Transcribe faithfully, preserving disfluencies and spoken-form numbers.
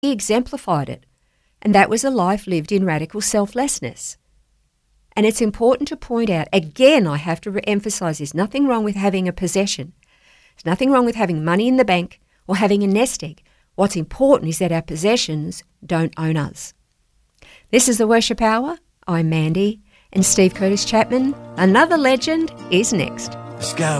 He exemplified it, and that was a life lived in radical selflessness. And it's important to point out, again, I have to re-emphasise, there's nothing wrong with having a possession. There's nothing wrong with having money in the bank or having a nest egg. What's important is that our possessions don't own us. This is the Worship Hour. I'm Mandy, and Steve Curtis Chapman, another legend, is next. The sky